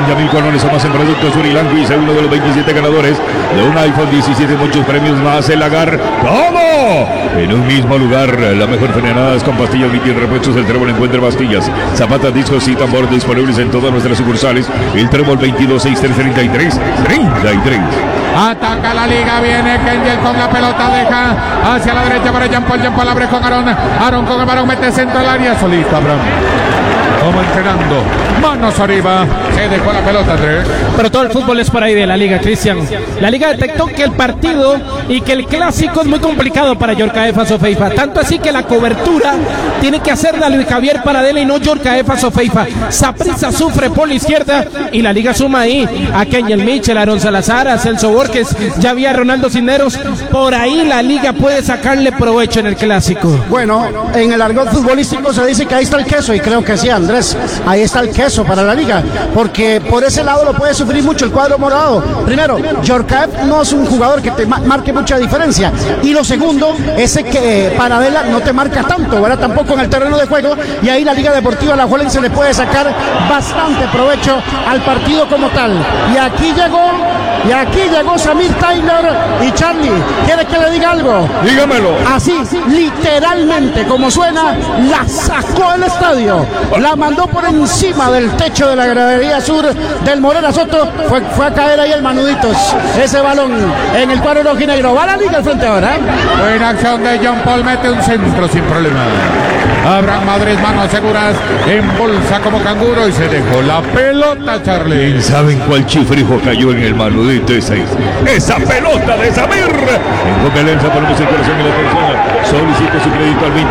30,000 colones o más en productos Urilango y sea uno de los 27 ganadores de un iPhone 17, muchos premios más. El Lagar, ¿cómo? En un mismo lugar, la mejor frenadas con pastillas Viti repuestos. El Trébol encuentra pastillas, zapatas, discos y tambor disponibles en todas nuestras sucursales. El Trébol 22633333. Ataca la liga, viene Kengel con la pelota, deja hacia la derecha para Jean Paul abre con Aaron con el balón, mete centro al área, solito Abraham. Como entrenando, manos arriba, se dejó la pelota, Andrés. Pero todo el fútbol es por ahí de la liga, Cristian. La liga detectó que el partido y que el clásico es muy complicado para Yorcaefa Sofeifa. Tanto así que la cobertura tiene que hacerla Luis Javier Paradela y no Yorcaefa Sofeifa. Saprissa sufre por la izquierda y la liga suma ahí a Kengel Mitchell, Aaron Salazar, a Celso Borges, ya había Ronaldo Cisneros. Por ahí la liga puede sacarle provecho en el clásico. Bueno, en el argot futbolístico se dice que ahí está el queso y creo que sí, Andrés. Ahí está el queso para la liga, porque por ese lado lo puede sufrir mucho el cuadro morado. Primero, Yorcaeff no es un jugador que te marque mucha diferencia, y lo segundo, ese que Paradela no te marca tanto, ¿verdad? Tampoco en el terreno de juego, y ahí la Liga Deportiva Alajuelense le puede sacar bastante provecho al partido como tal. Y aquí llegó Samir Taylor y Charlie, ¿quiere que le diga algo? Dígamelo. Así, literalmente, como suena, la sacó del estadio, la mandó por encima del techo de la gradería sur del Morera Soto, fue a caer ahí el Manuditos, ese balón en el cuadro rojinegro. Va la liga al frente ahora. Buena acción de Jean Paul, mete un centro sin problema. Abraham Madrid, manos seguras, en bolsa como canguro y se dejó la pelota, Charlie. ¿Saben cuál chifrijo cayó en el Manudito? Esa pelota de Samir. En Convalencia ponemos el corazón de la persona. Solicite su crédito al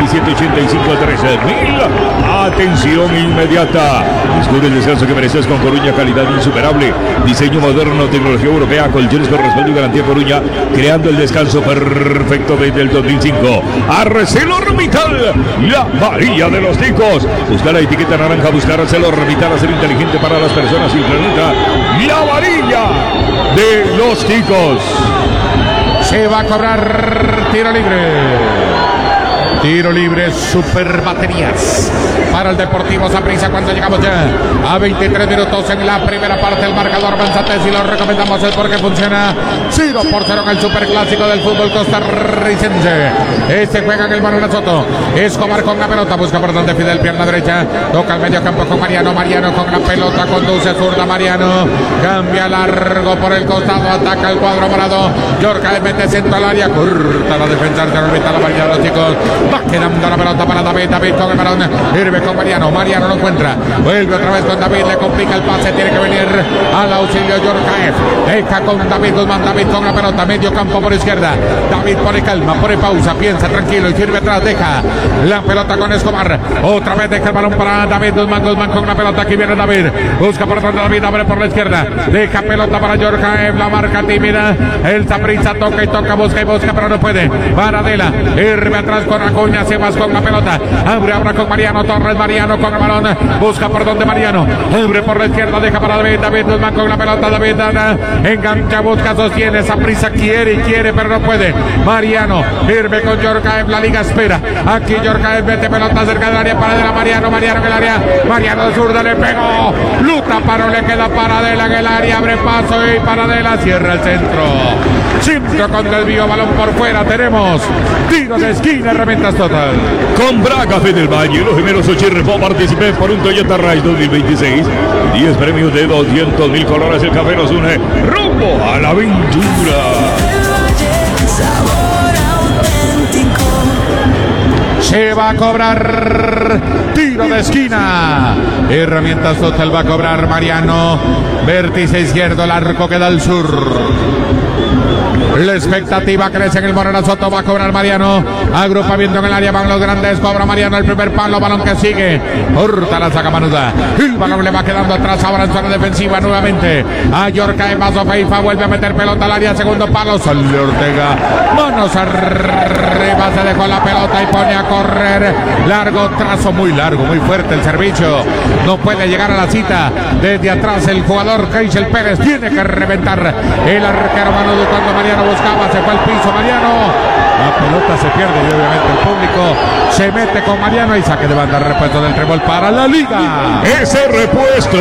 2785-13.000. Atención inmediata. Descubre el descanso que mereces con Coruña, calidad insuperable. Diseño moderno, tecnología europea, colchones con respaldo y garantía Coruña, creando el descanso perfecto desde el 2005. ArcelorMittal, la varilla de los ticos. Buscar la etiqueta naranja, buscar ArcelorMittal, hacer inteligente para las personas y el planeta. La varilla de los ticos. Se va a cobrar tiro libre. Tiro libre, super baterías para el Deportivo Saprissa cuando llegamos ya a 23 minutos en la primera parte. El marcador avanzante, si lo recomendamos es porque funciona 0-0 en el superclásico del fútbol costarricense. Este juega en el Manuel Soto. Escobar con la pelota, busca por donde Fidel, pierna derecha, toca el medio campo con Mariano con la pelota, conduce zurda Mariano, cambia largo por el costado, ataca el cuadro morado. Yorcaeff mete centro al área, corta la defensa, se remita la varilla de los chicos. Va quedando la pelota para David con el balón, Irve con Mariano lo encuentra, vuelve otra vez con David, le complica el pase, tiene que venir al auxilio Yorcaeff, deja con David Guzmán, David con la pelota, medio campo por izquierda, David pone calma, pone pausa, piensa tranquilo y sirve atrás, deja la pelota con Escobar, otra vez deja el balón para David Guzmán con la pelota, aquí viene David, busca por donde David, abre por la izquierda, deja pelota para Yorcaeff, la marca tímida, el Saprissa toca y toca, busca pero no puede, Paradela, Irve atrás con Acuña, Sebas con la pelota, abre con Mariano Torres, Mariano con el balón, busca por donde Mariano, abre por la izquierda, deja para David Guzmán con la pelota, David engancha, busca, sostiene, Saprissa quiere, pero no puede, Mariano, Irve con Yorcaeff, la liga espera, aquí Yorcaeff mete pelota cerca del área, Paradela, Mariano en el área, Mariano de zurda le pegó, luta, pero le queda Paradela en el área, abre paso y Paradela cierra el centro con desvío, balón por fuera, tenemos tiro de esquina, herramientas total. Con Braga Fe del Valle, los gemelos Ochirrepo participen por un Toyota Rise 2026. 10 premios de 200.000 colones. El café nos une rumbo a la aventura. Se va a cobrar tiro de esquina. Herramientas total va a cobrar Mariano. Vértice izquierdo, el arco queda al sur. La expectativa crece en el Morera Soto, va a cobrar Mariano, agrupamiento en el área, van los grandes, cobra Mariano el primer palo, balón que sigue, Hurta la saca Manuda, el balón le va quedando atrás, ahora en zona defensiva nuevamente, a Yorcaeff, a Sofeifa, vuelve a meter pelota al área, segundo palo, sale Ortega, manos arriba, se dejó la pelota y pone a correr, largo trazo, muy largo, muy fuerte el servicio, no puede llegar a la cita, desde atrás el jugador Keisel Pérez, tiene que reventar el arquero Manudo cuando Mariano buscaba, se fue al piso Mariano, la pelota se pierde y obviamente el público se mete con Mariano y saque de banda, repuesto del Trébol para la liga. Ese repuesto